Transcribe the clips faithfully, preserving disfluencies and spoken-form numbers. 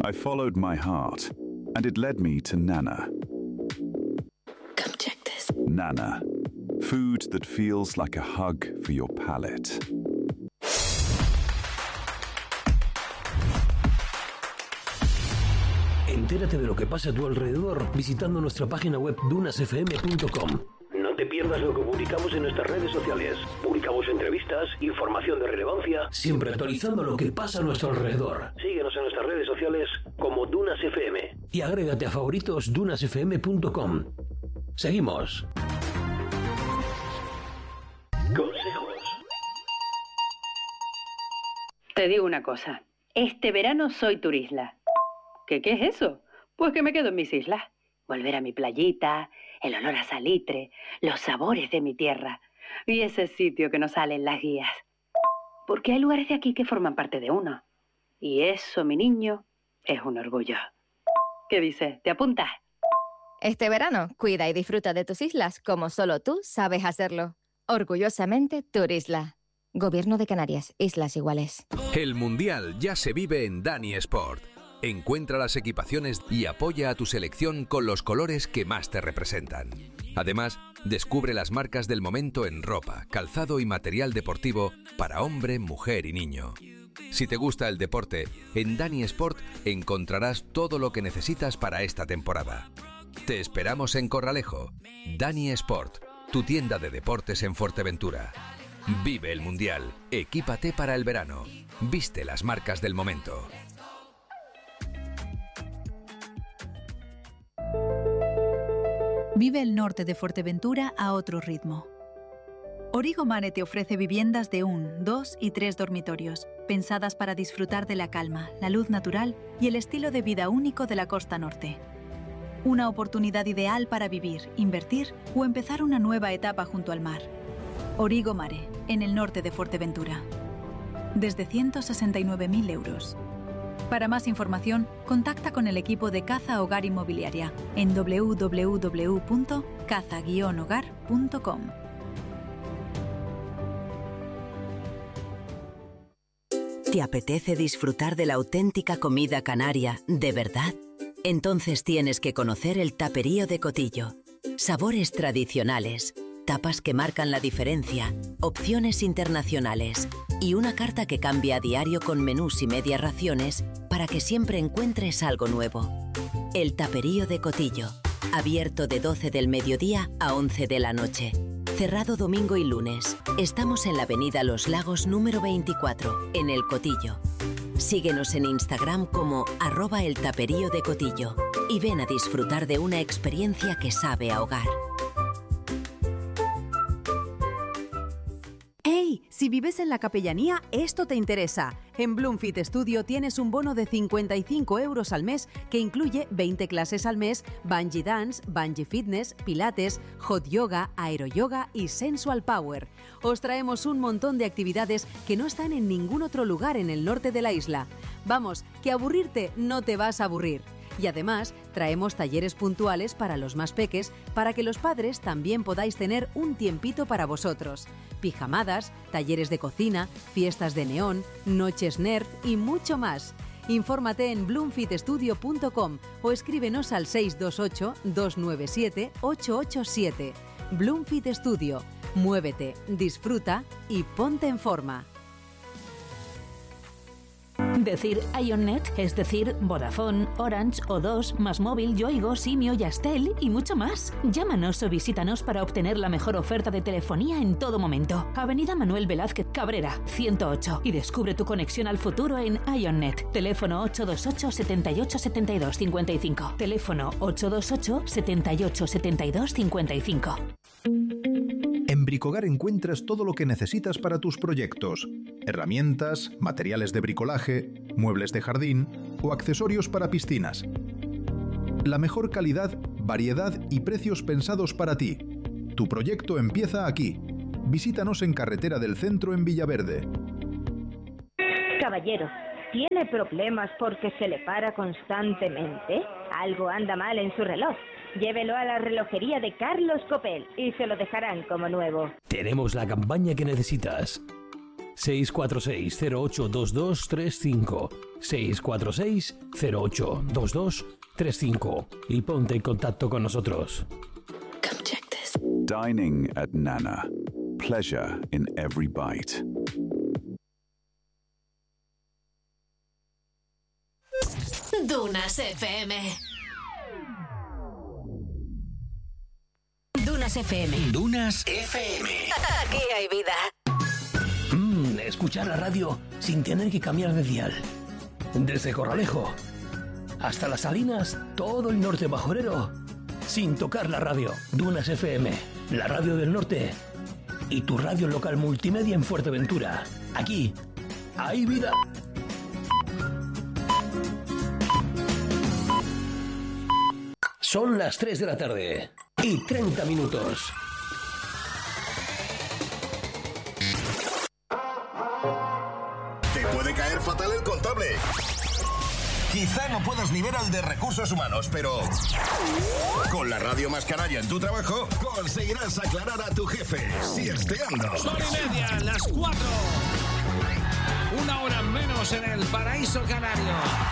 I followed my heart, and it led me to Nana. Come check this. Nana. Food that feels like a hug for your palate. Entérate de lo que pasa a tu alrededor visitando nuestra página web dunas f m punto com. No te pierdas lo que publicamos en nuestras redes sociales. Publicamos entrevistas, información de relevancia, siempre actualizando lo que pasa a nuestro alrededor. Síguenos en nuestras redes sociales como Dunas F M. Y agrégate a favoritos dunas f m punto com. Seguimos. Consejos. Te digo una cosa. Este verano soy turisla. ¿Qué, qué es eso? Pues que me quedo en mis islas. Volver a mi playita, el olor a salitre, los sabores de mi tierra y ese sitio que nos sale en las guías. Porque hay lugares de aquí que forman parte de uno. Y eso, mi niño, es un orgullo. ¿Qué dices? ¿Te apuntas? Este verano, cuida y disfruta de tus islas como solo tú sabes hacerlo. Orgullosamente, Turisla. Gobierno de Canarias, Islas Iguales. El Mundial ya se vive en Dani Sport. Encuentra las equipaciones y apoya a tu selección con los colores que más te representan. Además, descubre las marcas del momento en ropa, calzado y material deportivo para hombre, mujer y niño. Si te gusta el deporte, en Dani Sport encontrarás todo lo que necesitas para esta temporada. Te esperamos en Corralejo. Dani Sport, tu tienda de deportes en Fuerteventura. Vive el Mundial, equípate para el verano. Viste las marcas del momento. Vive el norte de Fuerteventura a otro ritmo. Origo Mare te ofrece viviendas de un, dos y tres dormitorios, pensadas para disfrutar de la calma, la luz natural y el estilo de vida único de la costa norte. Una oportunidad ideal para vivir, invertir o empezar una nueva etapa junto al mar. Origo Mare, en el norte de Fuerteventura. Desde ciento sesenta y nueve mil euros. Para más información, contacta con el equipo de Caza Hogar Inmobiliaria en doble u doble u doble u punto caza guion hogar punto com. ¿Te apetece disfrutar de la auténtica comida canaria, de verdad? Entonces tienes que conocer el Taperío de Cotillo. Sabores tradicionales, tapas que marcan la diferencia, opciones internacionales y una carta que cambia a diario con menús y medias raciones para que siempre encuentres algo nuevo. El Taperío de Cotillo, abierto de doce del mediodía a once de la noche. Cerrado domingo y lunes. Estamos en la avenida Los Lagos número veinticuatro, en El Cotillo. Síguenos en Instagram como arroba el taperío de Cotillo y ven a disfrutar de una experiencia que sabe a hogar. ¡Hey! Si vives en la Capellanía, esto te interesa. En Bloomfit Studio tienes un bono de cincuenta y cinco euros al mes que incluye veinte clases al mes, Bungee Dance, Bungee Fitness, Pilates, Hot Yoga, Aeroyoga y Sensual Power. Os traemos un montón de actividades que no están en ningún otro lugar en el norte de la isla. Vamos, que aburrirte no te vas a aburrir. Y además, traemos talleres puntuales para los más peques para que los padres también podáis tener un tiempito para vosotros. Pijamadas, talleres de cocina, fiestas de neón, noches Nerf y mucho más. Infórmate en bloomfit studio punto com o escríbenos al seis dos ocho, dos nueve siete, ocho ocho siete. Bloomfit Studio. Muévete, disfruta y ponte en forma. Decir IONNET es decir Vodafone, Orange, O dos, Más Móvil, Yoigo, Simio, Yastel y mucho más. Llámanos o visítanos para obtener la mejor oferta de telefonía en todo momento. Avenida Manuel Velázquez Cabrera, ciento ocho. Y descubre tu conexión al futuro en IONNET. Teléfono ocho dos ocho, siete ocho, siete dos cinco cinco. Teléfono ocho dos ocho, siete ocho, siete dos cinco cinco. En Bricogar encuentras todo lo que necesitas para tus proyectos. Herramientas, materiales de bricolaje, muebles de jardín o accesorios para piscinas. La mejor calidad, variedad y precios pensados para ti. Tu proyecto empieza aquí. Visítanos en Carretera del Centro en Villaverde. Caballero, ¿tiene problemas porque se le para constantemente? Algo anda mal en su reloj. Llévelo a la relojería de Carlos Copel y se lo dejarán como nuevo. Tenemos la campaña que necesitas. seis cuatro seis, cero ocho dos dos tres cinco, seis cuatro seis, cero ocho dos dos tres cinco y ponte en contacto con nosotros. Come check this. Dining at Nana. Pleasure in every bite. Dunas F M. Dunas F M. Dunas F M. Aquí hay vida. Mm, escuchar la radio sin tener que cambiar de dial. Desde Corralejo hasta Las Salinas, todo el norte bajorero, sin tocar la radio. Dunas F M, la radio del norte y tu radio local multimedia en Fuerteventura. Aquí hay vida. Son las tres de la tarde y treinta minutos. Te puede caer fatal el contable. Quizá no puedas ni ver al de recursos humanos, pero con la radio más canaria en tu trabajo conseguirás aclarar a tu jefe siesteando. Son y media, las cuatro. Una hora menos en el paraíso canario.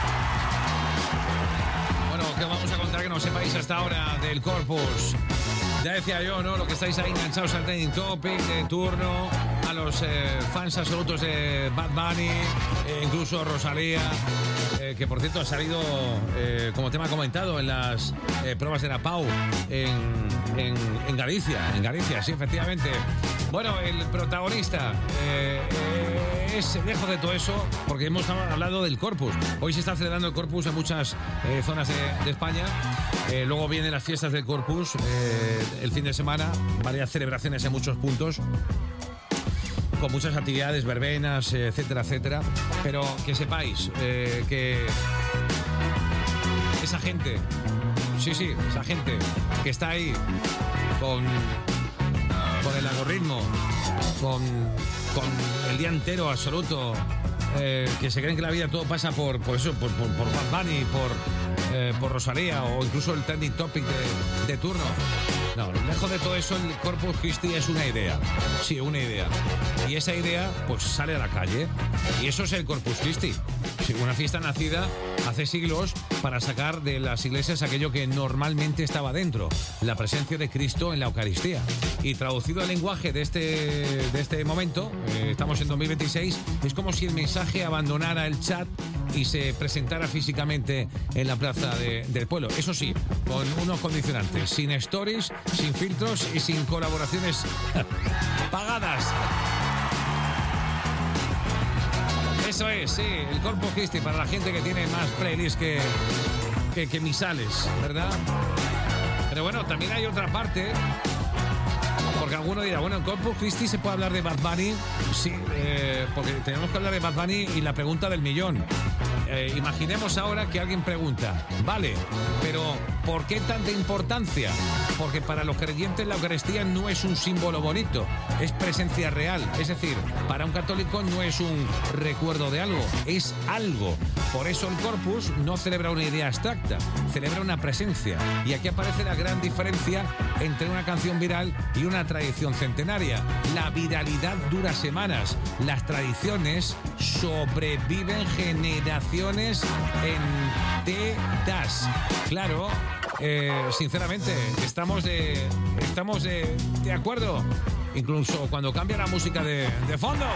Bueno, que vamos a contar que no sepáis hasta ahora del Corpus. Ya decía yo, ¿no? Lo que estáis ahí enganchados al trending topic de turno, a los eh, fans absolutos de Bad Bunny, eh, incluso Rosalía, eh, que por cierto ha salido eh, como tema comentado en las eh, pruebas de la Pau en, en, en Galicia, en Galicia, sí, efectivamente. Bueno, el protagonista eh, eh, es lejos de todo eso, porque hemos hablado del Corpus. Hoy se está celebrando el Corpus en muchas eh, zonas de, de España. Eh, luego vienen las fiestas del Corpus eh, el fin de semana, varias celebraciones en muchos puntos, con muchas actividades, verbenas, etcétera, etcétera. Pero que sepáis eh, que esa gente, sí, sí, esa gente que está ahí con, con el algoritmo, con, con el día entero absoluto, eh, que se creen que la vida todo pasa por, por eso, por, por, por Bad Bunny, por, eh, por Rosalía o incluso el trending topic de, de turno. No, lejos de todo eso, el Corpus Christi es una idea. Sí, una idea. Y esa idea, pues, sale a la calle. Y eso es el Corpus Christi. Sí, una fiesta nacida hace siglos para sacar de las iglesias aquello que normalmente estaba dentro, la presencia de Cristo en la Eucaristía. Y traducido al lenguaje de este, de este momento, eh, estamos en dos mil veintiséis, es como si el mensaje abandonara el chat y se presentara físicamente en la plaza de, del pueblo. Eso sí, con unos condicionantes, sin stories, sin filtros y sin colaboraciones pagadas. Eso es, sí, el Corpus Christi para la gente que tiene más playlists que, que, que misales, ¿verdad? Pero bueno, también hay otra parte, porque alguno dirá, bueno, en Corpus Christi se puede hablar de Bad Bunny. Sí, eh, porque tenemos que hablar de Bad Bunny y la pregunta del millón. Eh, imaginemos ahora que alguien pregunta, vale, pero ¿por qué tanta importancia? Porque para los creyentes la Eucaristía no es un símbolo bonito, es presencia real. Es decir, para un católico no es un recuerdo de algo, es algo. Por eso el Corpus no celebra una idea abstracta, celebra una presencia. Y aquí aparece la gran diferencia entre una canción viral y una tradición centenaria. La viralidad dura semanas, las tradiciones sobreviven generaciones enteras. Claro, eh, sinceramente, estamos de, estamos de, de acuerdo, incluso cuando cambia la música de, de fondo.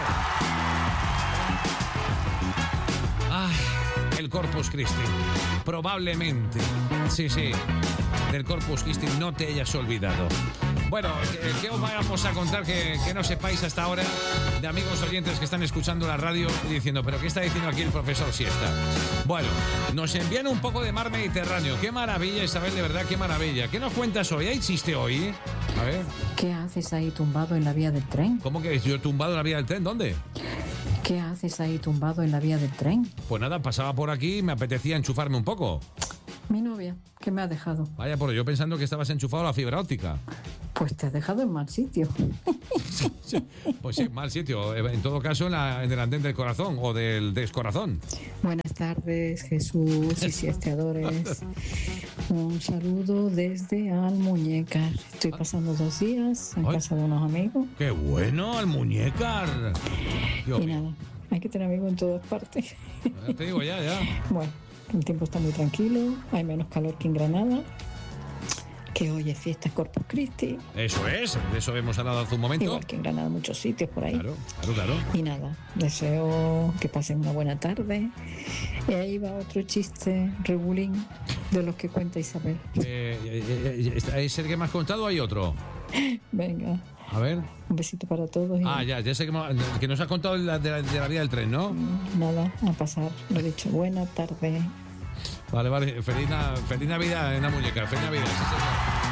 Ay, el Corpus Christi, probablemente, sí, sí, del Corpus Christi no te hayas olvidado. Bueno, ¿qué os vamos a contar que, que no sepáis hasta ahora de amigos oyentes que están escuchando la radio y diciendo, ¿pero qué está diciendo aquí el profesor Siesta? Bueno, nos envían un poco de mar Mediterráneo. ¡Qué maravilla, Isabel, de verdad, qué maravilla! ¿Qué nos cuentas hoy? ¿Hay chiste hoy? A ver. ¿Qué haces ahí tumbado en la vía del tren? ¿Cómo que yo he tumbado en la vía del tren? ¿Dónde? ¿Qué haces ahí tumbado en la vía del tren? Pues nada, pasaba por aquí y me apetecía enchufarme un poco. Mi novia, que me ha dejado. Vaya, por yo pensando que estabas enchufado a la fibra óptica. Pues te has dejado en mal sitio. Pues sí, mal sitio. En todo caso, en, la, en el andén del corazón o del descorazón. Buenas tardes, Jesús y siesteadores. Un saludo desde Almuñécar. Estoy pasando dos días en Ay. casa de unos amigos. ¡Qué bueno, Almuñécar! Dios Y mío. nada, hay que tener amigos en todas partes. Ya te digo ya, ya. Bueno, el tiempo está muy tranquilo, hay menos calor que en Granada, que hoy es fiesta Corpus Christi, Eso es, de eso hemos hablado hace un momento. igual que en Granada, muchos sitios por ahí. Claro, claro, claro. Y nada, deseo que pasen una buena tarde. Y ahí va otro chiste regulín de los que cuenta Isabel. Eh, eh, eh, ¿Es el que me has contado o hay otro? Venga, A ver. un besito para todos y Ah, ya, ya sé que, me- que nos has contado de la, de la- de la vía del tren, ¿no? nada, a pasar. Lo he dicho, buena tarde. Vale, vale. Feliz, na- feliz Navidad en la muñeca. Feliz Navidad, sí, señor.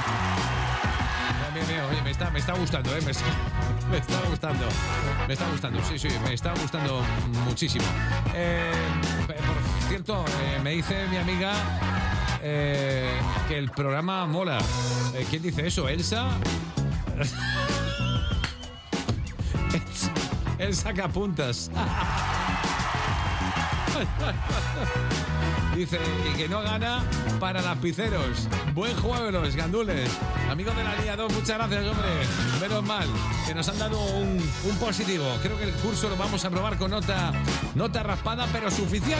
Bien, bien, oye, me está, me está gustando, ¿eh? Me está, me está gustando. Me está gustando, sí, sí, me está gustando muchísimo. Eh, por cierto, eh, me dice mi amiga eh, que el programa mola. Eh, ¿Quién dice eso? ¿Elsa? Elsa, Elsa Capuntas. Dice, y que no gana para lapiceros. Buen juego, los gandules. Amigos de la línea dos, muchas gracias, hombre. Menos mal, que nos han dado un, un positivo. Creo que el curso lo vamos a probar con nota, nota raspada, pero suficiente.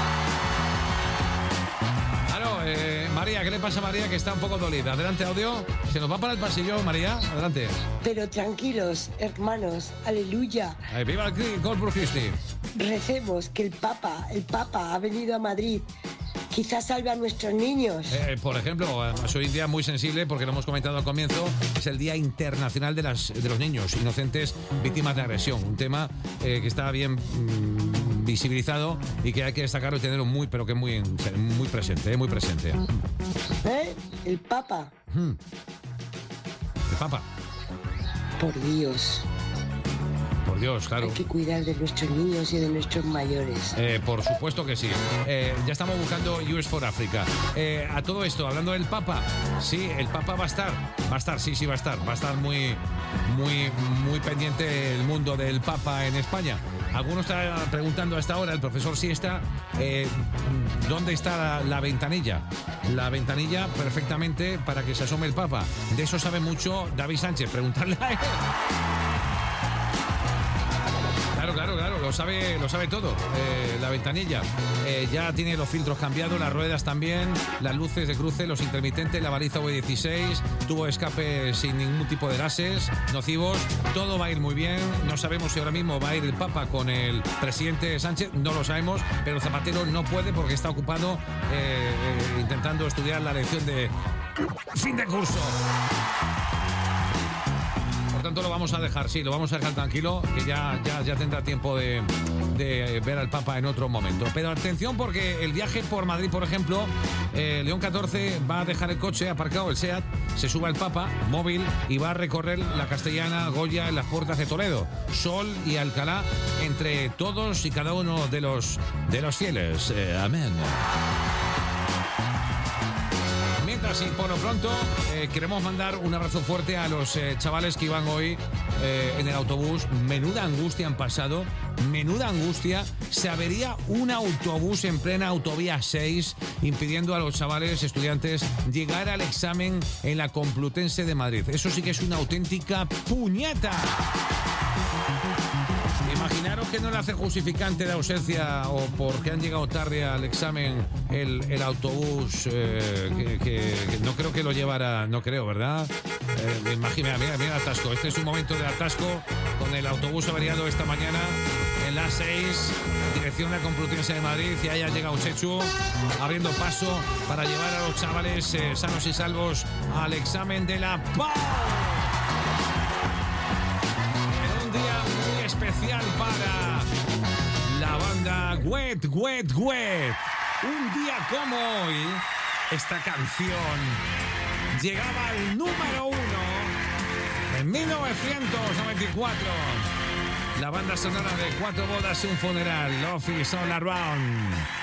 Claro, eh, María, ¿qué le pasa a María? Que está un poco dolida. Adelante, audio. Se nos va para el pasillo, María. Adelante. Pero tranquilos, hermanos, aleluya. Ahí, viva el Cri- Corpus Christi. Recemos que el Papa, el Papa ha venido a Madrid. Quizás salve a nuestros niños. Eh, por ejemplo, además, hoy un día muy sensible, porque lo hemos comentado al comienzo, es el Día Internacional de, las, de los Niños Inocentes Víctimas de Agresión. Un tema eh, que está bien mm, visibilizado y que hay que destacarlo y tenerlo muy, pero que muy, muy presente, eh, muy presente. ¿Eh? El Papa. Hmm. El Papa. Por Dios. Por Dios, claro. Hay que cuidar de nuestros niños y de nuestros mayores. Eh, por supuesto que sí. Eh, ya estamos buscando U S for Africa. Eh, a todo esto, hablando del Papa, sí, el Papa va a estar, va a estar, sí, sí, va a estar, va a estar muy, muy, muy pendiente el mundo del Papa en España. Algunos están preguntando a esta hora, el profesor Siesta, eh, ¿dónde está la, la ventanilla? La ventanilla perfectamente para que se asome el Papa. De eso sabe mucho David Sánchez. Preguntarle a él. Claro, claro, claro, lo sabe, lo sabe todo. Eh, la ventanilla eh, ya tiene los filtros cambiados, las ruedas también, las luces de cruce, los intermitentes, la baliza V dieciséis, tubo de escape sin ningún tipo de gases nocivos. Todo va a ir muy bien. No sabemos si ahora mismo va a ir el Papa con el presidente Sánchez, no lo sabemos, pero Zapatero no puede porque está ocupado eh, eh, intentando estudiar la lección de fin de curso. Por tanto, lo vamos a dejar, sí, lo vamos a dejar tranquilo, que ya, ya, ya tendrá tiempo de, de ver al Papa en otro momento. Pero atención, porque el viaje por Madrid, por ejemplo, eh, León catorce va a dejar el coche aparcado, el SEAT, se sube el Papa, móvil, y va a recorrer la Castellana, Goya, en las puertas de Toledo, Sol y Alcalá, entre todos y cada uno de los, de los fieles. Eh, amén. Mientras, y por lo pronto, eh, queremos mandar un abrazo fuerte a los eh, chavales que iban hoy eh, en el autobús. Menuda angustia han pasado, menuda angustia. Se avería un autobús en plena autovía seis, impidiendo a los chavales estudiantes llegar al examen en la Complutense de Madrid. Eso sí que es una auténtica puñeta. Imaginaros que no le hace justificante de ausencia o porque han llegado tarde al examen el, el autobús, eh, que, que, que no creo que lo llevara, no creo, ¿verdad? Eh, imagina, mira, mira el atasco. Este es un momento de atasco con el autobús averiado esta mañana en la seis, dirección de la Complutense de Madrid, y ahí ha llegado Chechu abriendo paso para llevar a los chavales eh, sanos y salvos al examen de la P A U. Especial para la banda Wet, Wet, Wet. Un día como hoy, esta canción llegaba al número uno en mil novecientos noventa y cuatro. La banda sonora de Cuatro bodas y un funeral, Love is All Around.